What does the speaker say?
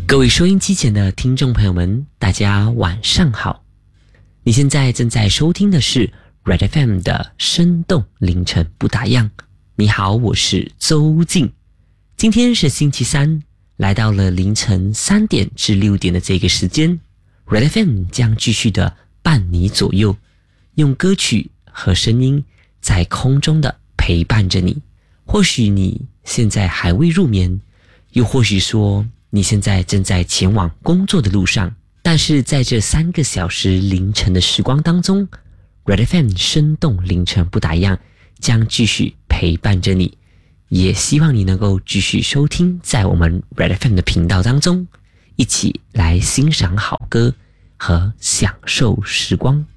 各位收音机前的听众朋友们，大家晚上好。你现在正在收听的是 Red FM 的生动凌晨不打烊。你好，我是周静。今天是星期三，来到了凌晨3点至6点的这个时间， Red FM 将继续的伴你左右，用歌曲和声音在空中的陪伴着你。或许你现在还未入眠，又或许说你现在正在前往工作的路上，但是在这3个小时凌晨的时光当中， Red FM 生动凌晨不打烊将继续陪伴着你，也希望你能够继续收听在我们 Red FM 的频道当中，一起来欣赏好歌和享受时光。